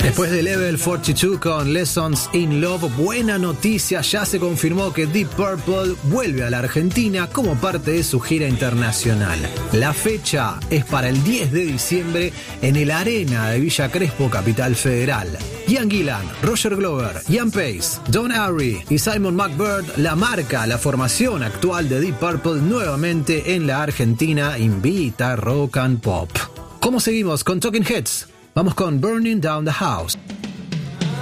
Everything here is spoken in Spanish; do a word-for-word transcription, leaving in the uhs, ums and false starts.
Después de Level cuarenta y dos con Lessons in Love, buena noticia, ya se confirmó que Deep Purple vuelve a la Argentina como parte de su gira internacional. La fecha es para el diez de diciembre en el Arena de Villa Crespo, Capital Federal. Ian Gillan, Roger Glover, Ian Pace, Don Airey y Simon McBird la marca la formación actual de Deep Purple nuevamente en la Argentina, invita rock and pop. ¿Cómo seguimos con Talking Heads? Vamos con Burning Down the House.